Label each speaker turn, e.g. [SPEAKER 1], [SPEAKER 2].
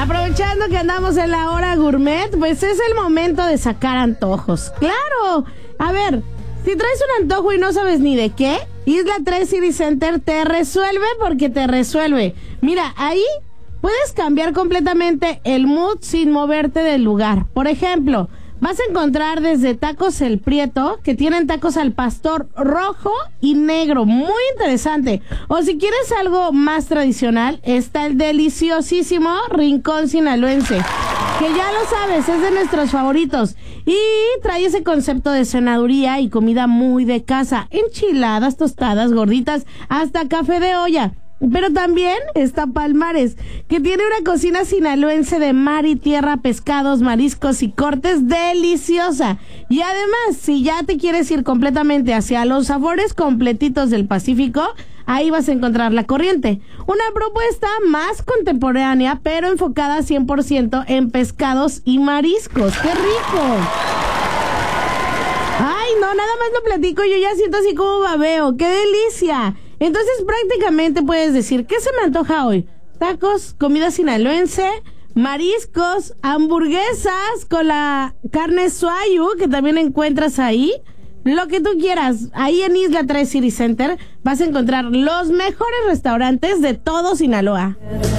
[SPEAKER 1] Aprovechando que andamos en la hora gourmet, pues es el momento de sacar antojos. ¡Claro! A ver, si traes un antojo y no sabes ni de qué, Isla 3 City Center te resuelve porque te resuelve. Mira, ahí puedes cambiar completamente el mood sin moverte del lugar. Por ejemplo, vas a encontrar desde tacos El Prieto, que tienen tacos al pastor rojo y negro, muy interesante. O si quieres algo más tradicional, está el deliciosísimo Rincón Sinaloense, que ya lo sabes, es de nuestros favoritos. Y trae ese concepto de cenaduría y comida muy de casa, enchiladas, tostadas, gorditas, hasta café de olla. Pero también está Palmares, que tiene una cocina sinaloense de mar y tierra, pescados, mariscos y cortes deliciosa. Y además, si ya te quieres ir completamente hacia los sabores completitos del Pacífico, ahí vas a encontrar La Corriente. Una propuesta más contemporánea, pero enfocada 100% en pescados y mariscos. ¡Qué rico! Ay, no, nada más lo platico, yo ya siento así como babeo. ¡Qué delicia! Entonces prácticamente puedes decir, ¿qué se me antoja hoy? Tacos, comida sinaloense, mariscos, hamburguesas con la carne suayu, que también encuentras ahí. Lo que tú quieras. Ahí en Isla 3 City Center vas a encontrar los mejores restaurantes de todo Sinaloa.